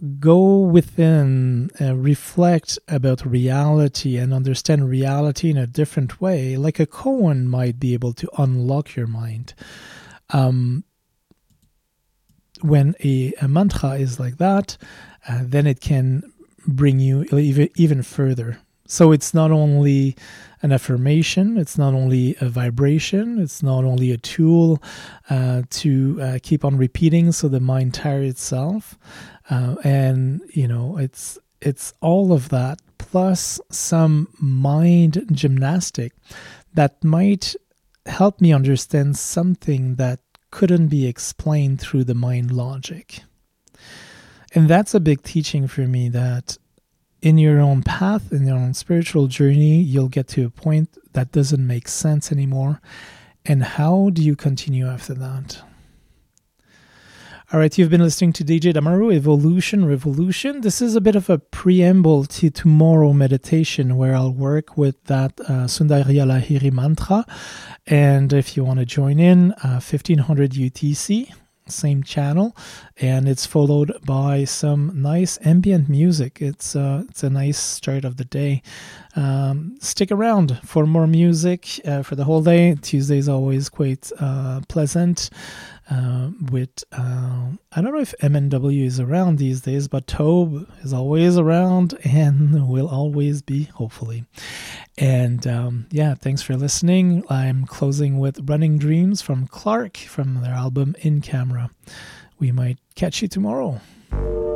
go within, reflect about reality and understand reality in a different way, like a koan might be able to unlock your mind. When a mantra is like that, then it can bring you even further. So it's not only an affirmation, it's not only a vibration, it's not only a tool to keep on repeating so the mind tires itself. And, it's all of that, plus some mind gymnastic that might help me understand something that couldn't be explained through the mind logic. And that's a big teaching for me, that in your own path, in your own spiritual journey, you'll get to a point that doesn't make sense anymore. And how do you continue after that? All right, you've been listening to DJ Damaru, Evolution Revolution. This is a bit of a preamble to tomorrow meditation, where I'll work with that Sundarya Lahiri mantra. And if you want to join in, 1500 UTC, same channel, and it's followed by some nice ambient music. It's a nice start of the day. Stick around for more music for the whole day. Tuesday is always quite pleasant. With I don't know if MNW is around these days, but Tobe is always around and will always be, hopefully. And thanks for listening. I'm closing with Running Dreams from Clark from their album In Camera. We might catch you tomorrow.